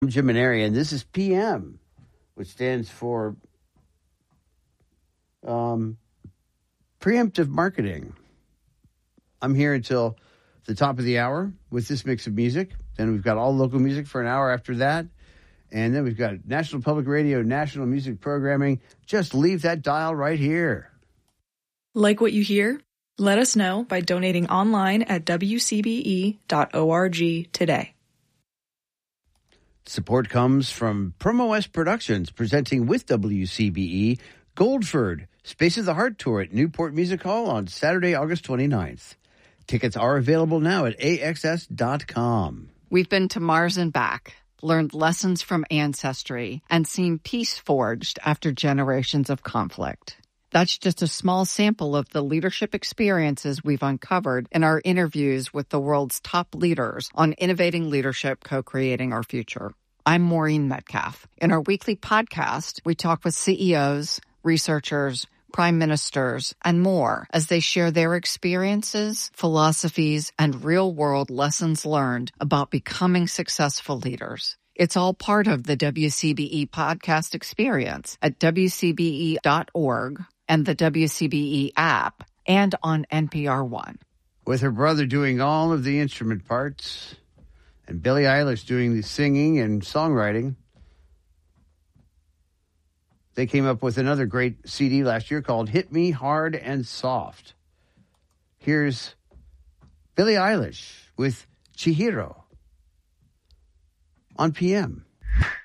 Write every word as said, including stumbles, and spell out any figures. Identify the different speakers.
Speaker 1: I'm Jim Maneri, and this is P M, which stands for um, Preemptive Marketing. I'm here until the top of the hour with this mix of music. Then we've got all local music for an hour after that. And then we've got National Public Radio, national music programming. Just leave that dial right here.
Speaker 2: Like what you hear? Let us know by donating online at w c b e dot org today.
Speaker 1: Support comes from Promo S Productions, presenting with W C B E Goldford, Space of the Heart Tour at Newport Music Hall on Saturday, August twenty-ninth. Tickets are available now at a x s dot com.
Speaker 3: We've been to Mars and back, learned lessons from ancestry, and seen peace forged after generations of conflict. That's just a small sample of the leadership experiences we've uncovered in our interviews with the world's top leaders on innovating leadership, co-creating our future. I'm Maureen Metcalf. In our weekly podcast, we talk with C E Os, researchers, prime ministers, and more as they share their experiences, philosophies, and real-world lessons learned about becoming successful leaders. It's all part of the W C B E podcast experience at w c b e dot org and the W C B E app and on N P R One.
Speaker 1: With her brother doing all of the instrument parts and Billie Eilish doing the singing and songwriting, they came up with another great C D last year called Hit Me Hard and Soft. Here's Billie Eilish with Chihiro on P M.